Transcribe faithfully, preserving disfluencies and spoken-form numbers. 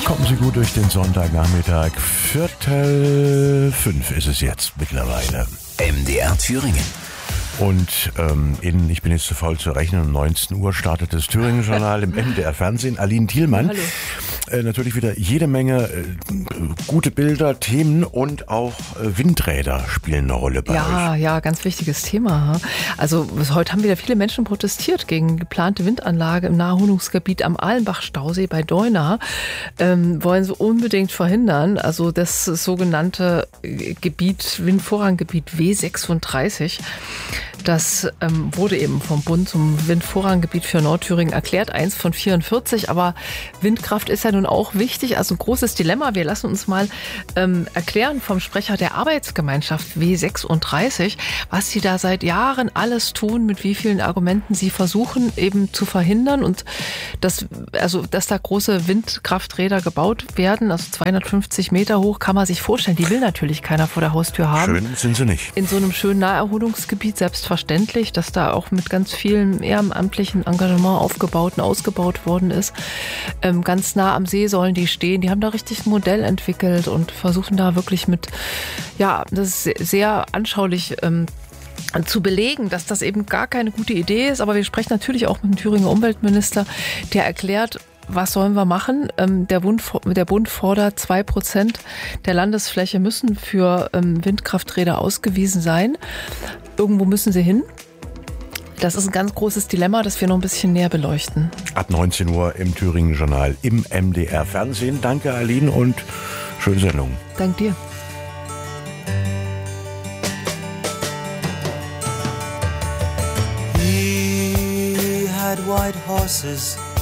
Kommen Sie gut durch den Sonntagnachmittag. Viertel fünf ist es jetzt mittlerweile. M D R Thüringen. Und ähm, in, ich bin jetzt zu faul zu rechnen, um neunzehn Uhr startet das Thüringen-Journal im M D R Fernsehen. Aline Thielmann. Hallo. Äh, natürlich wieder jede Menge äh, gute Bilder, Themen und auch äh, Windräder spielen eine Rolle bei Ja, euch. ja, ganz wichtiges Thema. Also bis heute haben wieder viele Menschen protestiert gegen geplante Windanlage im Naherholungsgebiet am Ahlenbach-Stausee bei Deuna. Ähm, wollen sie unbedingt verhindern. Also das sogenannte Gebiet, Windvorranggebiet W sechsunddreißig. Das ähm, wurde eben vom Bund zum Windvorranggebiet für Nordthüringen erklärt, eins von vierundvierzig. Aber Windkraft ist ja nun auch wichtig, also ein großes Dilemma. Wir lassen uns mal ähm, erklären vom Sprecher der Arbeitsgemeinschaft W sechsunddreißig, was sie da seit Jahren alles tun, mit wie vielen Argumenten sie versuchen eben zu verhindern und dass, also, dass da große Windkrafträder gebaut werden, also zweihundertfünfzig Meter hoch, kann man sich vorstellen. Die will natürlich keiner vor der Haustür haben. Schön sind sie nicht. In so einem schönen Naherholungsgebiet selbstverständlich, dass da auch mit ganz vielen ehrenamtlichen Engagement aufgebaut und ausgebaut worden ist. Ähm, ganz nah am See sollen die stehen. Die haben da richtig ein Modell entwickelt und versuchen da wirklich mit, ja, das ist sehr anschaulich ähm, zu belegen, dass das eben gar keine gute Idee ist. Aber wir sprechen natürlich auch mit dem Thüringer Umweltminister, der erklärt, was sollen wir machen? Der Bund, der Bund fordert, zwei Prozent der Landesfläche müssen für Windkrafträder ausgewiesen sein. Irgendwo müssen sie hin. Das ist ein ganz großes Dilemma, das wir noch ein bisschen näher beleuchten. Ab neunzehn Uhr im Thüringen-Journal im M D R Fernsehen. Danke, Aline, und schöne Sendung. Dank dir. He had white horses